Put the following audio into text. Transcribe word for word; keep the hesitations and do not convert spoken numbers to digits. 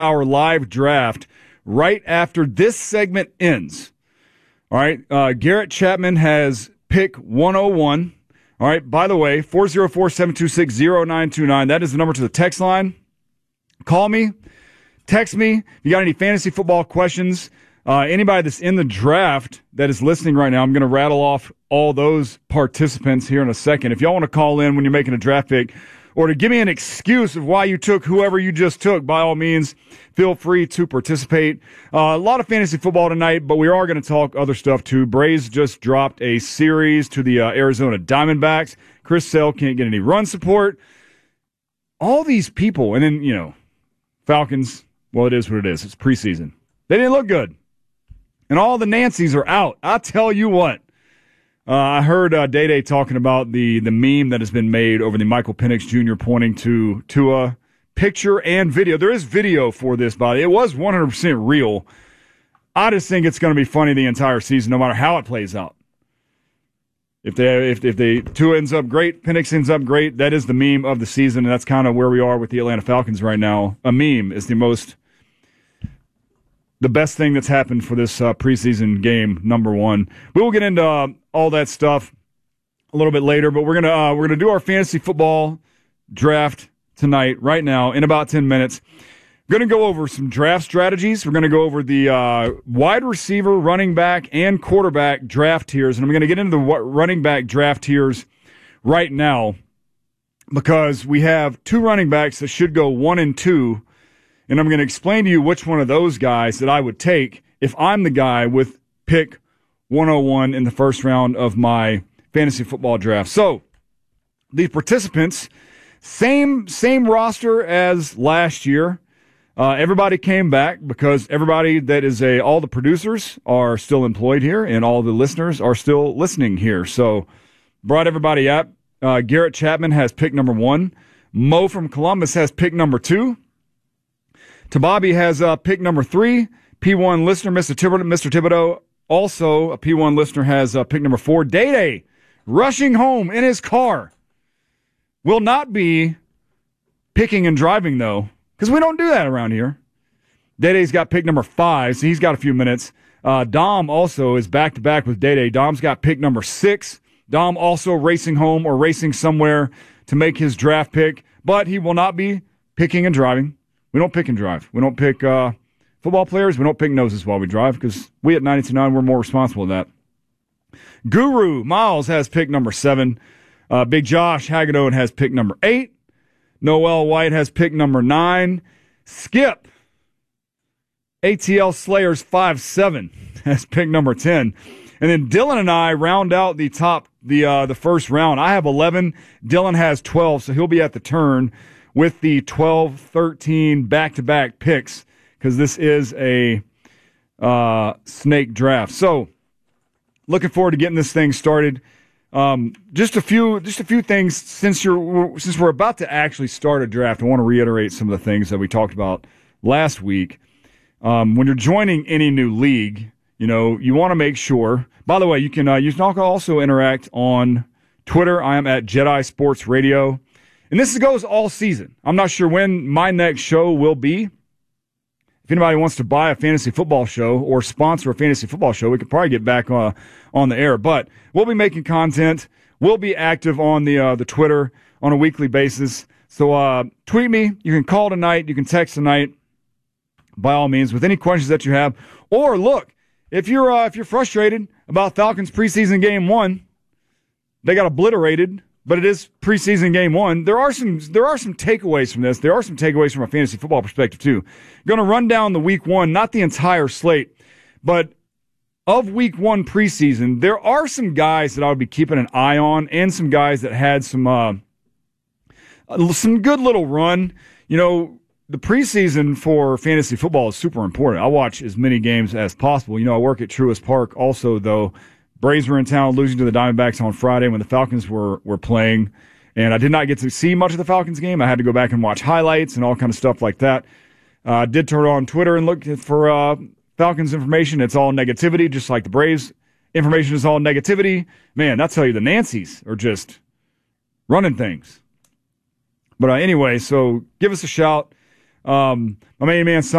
our live draft right after this segment ends. All right, uh, Garrett Chapman has pick one oh one. All right, by the way, four oh four, seven two six, oh nine two nine. That is the number to the text line. Call me, text me. If you got any fantasy football questions, uh, anybody that's in the draft that is listening right now, I'm going to rattle off all those participants here in a second. If y'all want to call in when you're making a draft pick, or to give me an excuse of why you took whoever you just took, by all means, feel free to participate. Uh, a lot of fantasy football tonight, but we are going to talk other stuff too. Braves just dropped a series to the uh, Arizona Diamondbacks. Chris Sale can't get any run support. All these people, and then, you know, Falcons, well, it is what it is. It's preseason. They didn't look good. And all the Nancys are out. I tell you what. Uh, I heard uh, Day Day talking about the the meme that has been made over the Michael Penix Junior pointing to Tua, picture and video. There is video for this, by the way. It was one hundred percent real. I just think it's going to be funny the entire season, no matter how it plays out. If they if if they Tua ends up great, Penix ends up great. That is the meme of the season, and that's kind of where we are with the Atlanta Falcons right now. A meme is the most. The best thing that's happened for this uh, preseason game, number one. We will get into uh, all that stuff a little bit later, but we're gonna uh, we're gonna do our fantasy football draft tonight, right now, in about ten minutes. We're gonna go over some draft strategies. We're gonna go over the uh, wide receiver, running back, and quarterback draft tiers, and I'm gonna get into the running back draft tiers right now because we have two running backs that should go one and two. And I'm going to explain to you which one of those guys that I would take if I'm the guy with pick one oh one in the first round of my fantasy football draft. So, these participants, same same roster as last year. Uh, everybody came back because everybody that is a, all the producers are still employed here and all the listeners are still listening here. So, brought everybody up. Uh, Garrett Chapman has pick number one. Mo from Columbus has pick number two. Tababi has uh, pick number three. P one listener, Mister Thibodeau, Mister Thibodeau, also a P one listener, has uh, pick number four. Day Day, rushing home in his car. Will not be picking and driving, though, because we don't do that around here. Day Day's got pick number five, so he's got a few minutes. Uh, Dom also is back-to-back with Day Day. Dom's got pick number six. Dom also racing home or racing somewhere to make his draft pick, but he will not be picking and driving. We don't pick and drive. We don't pick uh, football players. We don't pick noses while we drive because we at ninety-two point nine, we're more responsible than that. Guru Miles has pick number seven. Uh, Big Josh Hagedorn has pick number eight. Noel White has pick number nine. Skip, A T L Slayers five seven, has pick number ten. And then Dylan and I round out the top, the uh, the first round. I have eleven. Dylan has twelve, so he'll be at the turn with the twelve thirteen back-to-back picks because this is a uh, snake draft. So, looking forward to getting this thing started. Um, just a few, just a few things since you're since we're about to actually start a draft. I want to reiterate some of the things that we talked about last week. Um, when you're joining any new league, you know you want to make sure. By the way, you can uh, you can also interact on Twitter. I am at Jedi Sports Radio. And this goes all season. I'm not sure when my next show will be. If anybody wants to buy a fantasy football show or sponsor a fantasy football show, we could probably get back uh, on the air. But we'll be making content. We'll be active on the uh, the Twitter on a weekly basis. So uh, tweet me. You can call tonight. You can text tonight. By all means, with any questions that you have. Or look, if you're uh, if you're frustrated about Falcons preseason game one, they got obliterated. But it is preseason game one. There are some there are some takeaways from this. There are some takeaways from a fantasy football perspective, too. Going to run down the week one, not the entire slate, but of week one preseason, there are some guys that I would be keeping an eye on and some guys that had some uh, some good little run. You know, the preseason for fantasy football is super important. I watch as many games as possible. You know, I work at Truist Park also, though. Braves were in town losing to the Diamondbacks on Friday when the Falcons were, were playing. And I did not get to see much of the Falcons game. I had to go back and watch highlights and all kind of stuff like that. I uh, did turn on Twitter and look for uh, Falcons information. It's all negativity, just like the Braves information is all negativity. Man, I'll tell you, the Nancys are just running things. But uh, anyway, so give us a shout. Um, my main man,